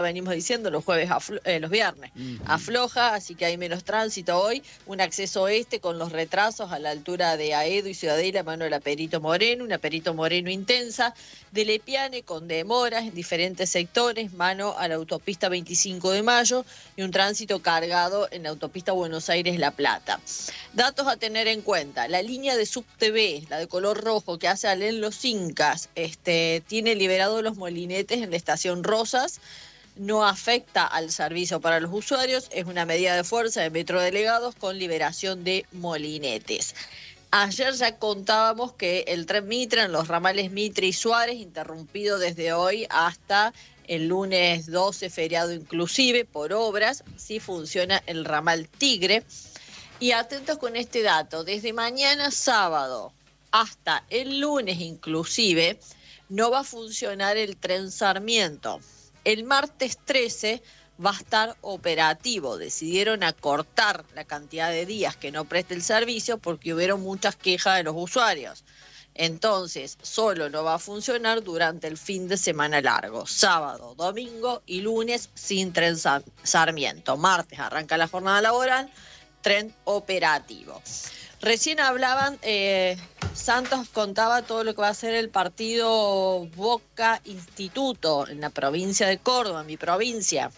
venimos diciendo, los viernes afloja, así que hay menos tránsito hoy, un acceso oeste con los retrasos a la altura de Aedo y Ciudadela, mano de la Perito Moreno, una Perito Moreno intensa, de Lepiane con demoras en diferentes sectores, mano a la autopista 25 de Mayo y un tránsito cargado en la autopista Buenos Aires-La Plata. Datos a tener en cuenta, la línea de SubTV, la de color rojo que hace Alén Los Incas, tiene liberados los molinetes en la estación Rosas, no afecta al servicio para los usuarios, es una medida de fuerza de metrodelegados con liberación de molinetes. Ayer ya contábamos que el tren Mitra en los ramales Mitre y Suárez, interrumpido desde hoy hasta el lunes 12, feriado inclusive, por obras, sí funciona el ramal Tigre. Y atentos con este dato, desde mañana sábado hasta el lunes inclusive, no va a funcionar el tren Sarmiento. El martes 13 va a estar operativo. Decidieron acortar la cantidad de días que no preste el servicio porque hubieron muchas quejas de los usuarios. Entonces, solo no va a funcionar durante el fin de semana largo. Sábado, domingo y lunes sin tren Sarmiento. Martes arranca la jornada laboral, tren operativo. Recién hablaban, Santos contaba todo lo que va a ser el partido Boca Instituto en la provincia de Córdoba, mi provincia.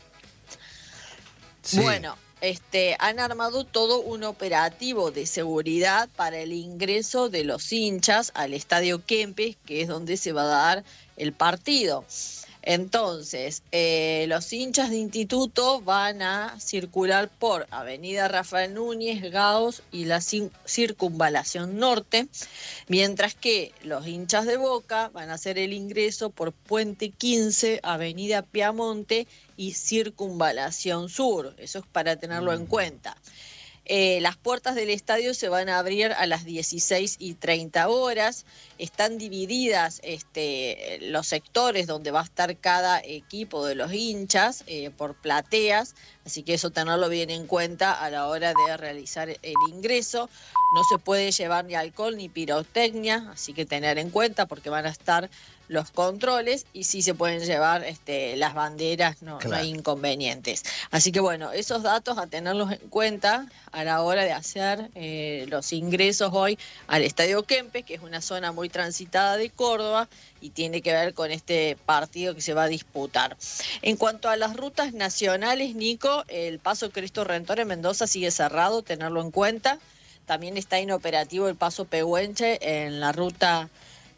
Sí. Bueno, han armado todo un operativo de seguridad para el ingreso de los hinchas al Estadio Kempes, que es donde se va a dar el partido. Entonces, los hinchas de Instituto van a circular por Avenida Rafael Núñez, Gaos y la Circunvalación Norte, mientras que los hinchas de Boca van a hacer el ingreso por Puente 15, Avenida Piamonte y Circunvalación Sur. Eso es para tenerlo en cuenta. Las puertas del estadio se van a abrir a las 16:30. Están divididas los sectores donde va a estar cada equipo de los hinchas por plateas, así que eso tenerlo bien en cuenta a la hora de realizar el ingreso. No se puede llevar ni alcohol ni pirotecnia, así que tener en cuenta porque van a estar los controles y sí se pueden llevar las banderas, no hay inconvenientes. Así que bueno, esos datos a tenerlos en cuenta a la hora de hacer los ingresos hoy al Estadio Kempes, que es una zona muy transitada de Córdoba y tiene que ver con este partido que se va a disputar. En cuanto a las rutas nacionales, Nico, el Paso Cristo Redentor en Mendoza sigue cerrado, tenerlo en cuenta. También está inoperativo el Paso Pehuenche en la ruta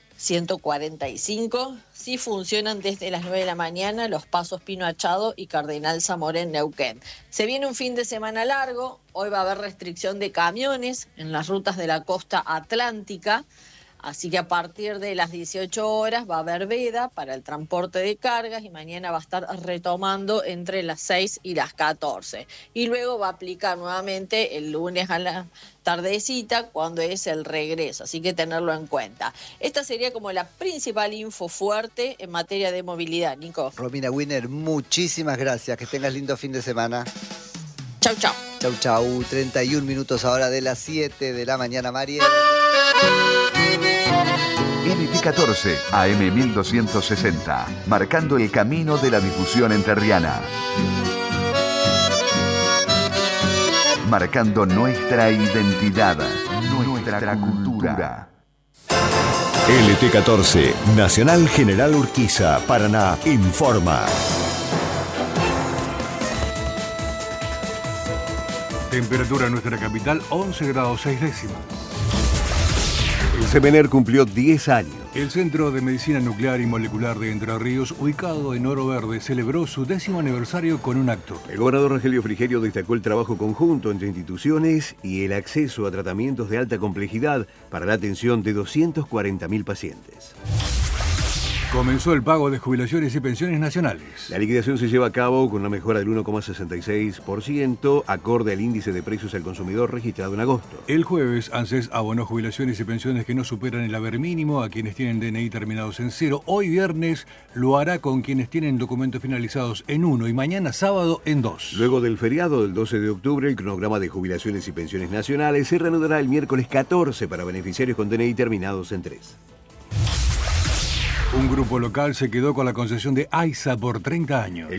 145, sí funcionan desde las 9 de la mañana los pasos Pino Achado y Cardenal Zamora en Neuquén. Se viene un fin de semana largo, hoy va a haber restricción de camiones en las rutas de la costa atlántica, así que a partir de las 18 horas va a haber veda para el transporte de cargas y mañana va a estar retomando entre las 6 y las 14. Y luego va a aplicar nuevamente el lunes a la tardecita cuando es el regreso, así que tenerlo en cuenta. Esta sería como la principal info fuerte en materia de movilidad, Nico. Romina Winer, muchísimas gracias, que tengas lindo fin de semana. Chau, chau. Chau, chau. 31 minutos ahora de las 7 de la mañana, Mariel. NT14 AM 1260, marcando el camino de la difusión entrerriana. Marcando nuestra identidad, nuestra cultura. LT14, Nacional General Urquiza, Paraná, informa. Temperatura en nuestra capital, 11 grados 6 décimas. El CEMENER cumplió 10 años. El Centro de Medicina Nuclear y Molecular de Entre Ríos, ubicado en Oro Verde, celebró su 10º aniversario con un acto. El gobernador Rogelio Frigerio destacó el trabajo conjunto entre instituciones y el acceso a tratamientos de alta complejidad para la atención de 240.000 pacientes. Comenzó el pago de jubilaciones y pensiones nacionales. La liquidación se lleva a cabo con una mejora del 1,66%, acorde al índice de precios al consumidor registrado en agosto. El jueves, ANSES abonó jubilaciones y pensiones que no superan el haber mínimo a quienes tienen DNI terminados en 0. Hoy viernes lo hará con quienes tienen documentos finalizados en 1 y mañana sábado en 2. Luego del feriado del 12 de octubre, el cronograma de jubilaciones y pensiones nacionales se reanudará el miércoles 14 para beneficiarios con DNI terminados en 3. Un grupo local se quedó con la concesión de AISA por 30 años.